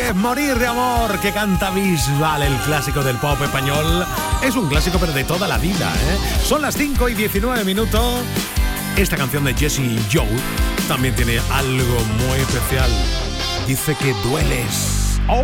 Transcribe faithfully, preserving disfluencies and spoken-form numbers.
Quieres morir de amor, que canta Bisbal, el clásico del pop español. Es un clásico pero de toda la vida, ¿eh? Son las cinco y diecinueve minutos. Esta canción de Jessie Joe también tiene algo muy especial. Dice que dueles.